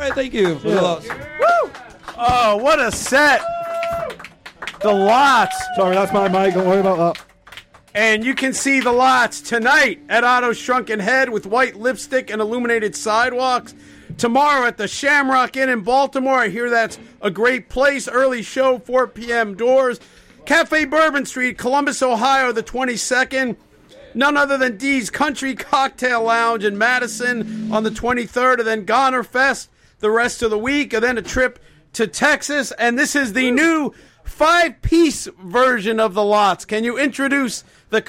right, thank you for the lots. Woo! Oh, what a set. The lots. Sorry, that's my mic. Don't worry about that. And you can see the lots tonight at Otto's Shrunken Head with white lipstick and illuminated sidewalks. Tomorrow at the Shamrock Inn in Baltimore. I hear that's a great place. Early show, 4 p.m. doors. Cafe Bourbon Street, Columbus, Ohio, the 22nd. None other than Dee's Country Cocktail Lounge in Madison on the 23rd. And then Goner Fest the rest of the week. And then a trip to Texas. And this is the new 5-piece version of the lots. Can you introduce the